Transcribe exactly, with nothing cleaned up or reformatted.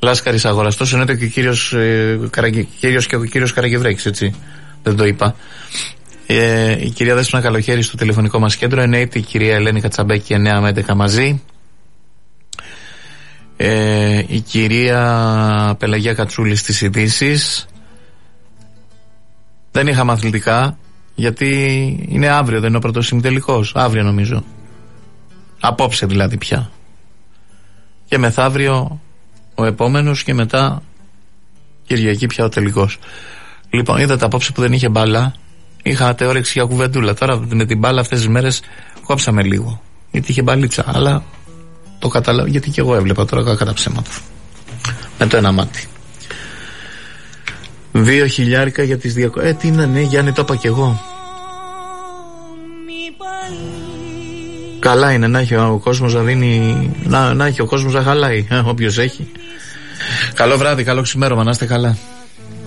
Λάσκαρης αγοραστός, εννοείται και ο κύριος, ε, Καραγε, κύριος και ο κύριος Καραγευρέκης, έτσι. Δεν το είπα. Ε, η κυρία Δέσποινα Καλοχέρη στο τηλεφωνικό μας κέντρο, εννοείται η κυρία Ελένη Κατσαμπέκη εννιά με έντεκα μαζί. Ε, η κυρία Πελαγία Κατσούλη στις ειδήσεις. Δεν είχαμε αθλητικά, γιατί είναι αύριο, δεν είναι ο πρώτος ημιτελικός. Αύριο νομίζω. Απόψε δηλαδή πια. Και μεθαύριο ο επόμενος και μετά Κυριακή πια ο τελικός. Λοιπόν, είδατε απόψε που δεν είχε μπάλα. Είχατε όρεξη για κουβεντούλα. Τώρα με την μπάλα αυτές τις μέρες κόψαμε λίγο. Γιατί είχε μπαλίτσα, αλλά το καταλαβαίνω, γιατί και εγώ έβλεπα τώρα κακά ψέματα. Με το ένα μάτι. Δύο χιλιάρικα για τις διακοπές. Ε, τι είναι, ναι, Γιάννη, το είπα κι εγώ. Καλά είναι να έχει ο κόσμος να δίνει, να, να έχει ο κόσμος να χαλάει, ε, όποιος έχει. Καλό βράδυ, καλό ξημέρωμα, να είστε καλά.